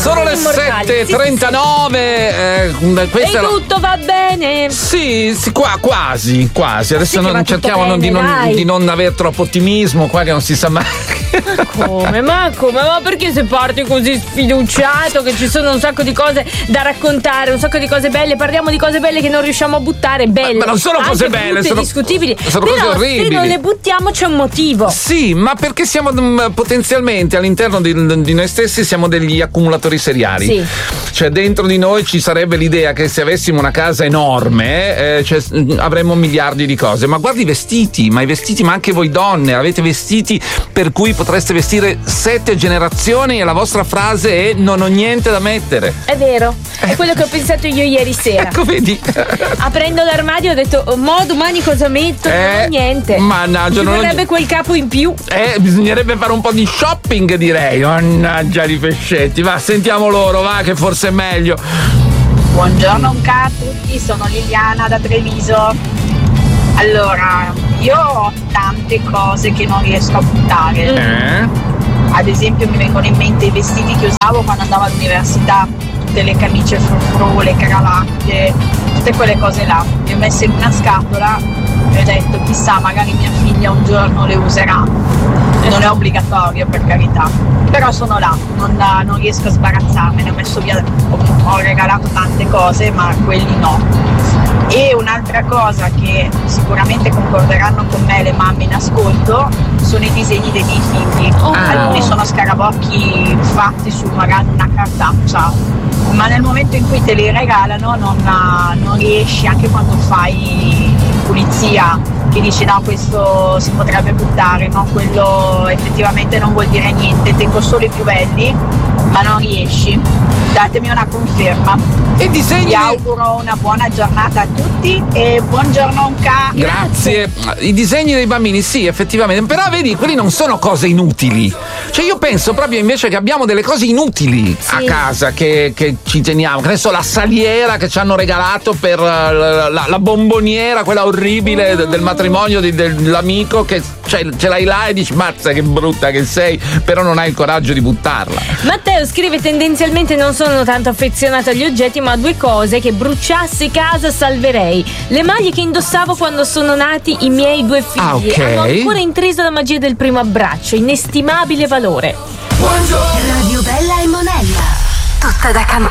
Sono le 7:39. E tutto va bene? Sì, quasi. Adesso Sì, non cerchiamo bene, di non avere troppo ottimismo qua, che non si sa mai. Ma perché se parti così sfiduciato, che ci sono un sacco di cose da raccontare, un sacco di cose belle, parliamo di cose belle che non riusciamo a buttare, belle. Ma non sono cose belle, sono discutibili. Sono cose orribili. Se non le buttiamo c'è un motivo. Sì, ma perché siamo potenzialmente all'interno di noi stessi siamo degli accumulatori seriali. Sì. Cioè dentro di noi ci sarebbe l'idea che se avessimo una casa enorme avremmo miliardi di cose. Ma guardi i vestiti, ma anche voi donne avete vestiti per cui potreste vestire 7 generazioni e la vostra frase è: non ho niente da mettere. È vero, è quello che ho pensato io ieri sera. Ecco, vedi. Aprendo l'armadio ho detto: domani cosa metto? Non ho niente. Mannaggia, ci vorrebbe quel capo in più. Bisognerebbe fare un po' di shopping, direi. Mannaggia di pescetti. Va, sentiamo loro, va, che forse è meglio. Buongiorno a tutti, sono Liliana da Treviso. Allora, io ho tante cose che non riesco a buttare. Ad esempio mi vengono in mente i vestiti che usavo quando andavo all'università, tutte le camicie frufru, le cravatte, tutte quelle cose là. Le ho messe in una scatola e ho detto: chissà, magari mia figlia un giorno le userà. Non è obbligatorio, per carità, però sono là, non riesco a sbarazzarmene. Ho messo via, ho regalato tante cose, ma quelli no. E un'altra cosa che sicuramente concorderanno con me le mamme in ascolto sono i disegni dei miei figli. Alcuni sono scarabocchi fatti su magari una cartaccia, ma nel momento in cui te li regalano non riesci, anche quando fai pulizia, che dici no, questo si potrebbe buttare, no, quello effettivamente non vuol dire niente, tengo solo i più belli, ma non riesci. Datemi una conferma. E disegni. Vi auguro una buona giornata a tutti e buongiorno Onca. Grazie. I disegni dei bambini, sì, effettivamente, però vedi, quelli non sono cose inutili. Cioè io penso proprio invece che abbiamo delle cose inutili a casa che ci teniamo. Che ne so, la saliera che ci hanno regalato per la bomboniera, quella orribile del matrimonio dell'amico, che ce l'hai là e dici: mazza che brutta che sei, però non hai il coraggio di buttarla. Matteo scrive: tendenzialmente non sono tanto affezionato agli oggetti, ma a 2 cose che bruciassi casa salverei: le maglie che indossavo quando sono nati i miei 2 figli. Hanno ancora intriso la magia del primo abbraccio, inestimabile valore. Radio Bella e Monella, tutta da cantare.